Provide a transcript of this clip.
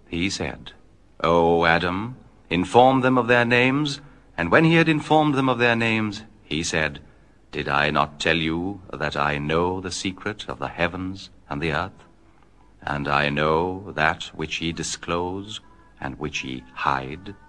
He said, O Adam, inform them of their names. And when he had informed them of their names, he said, Did I not tell you that I know the secret of the heavens and the earth? And I know that which ye disclose and which ye hide.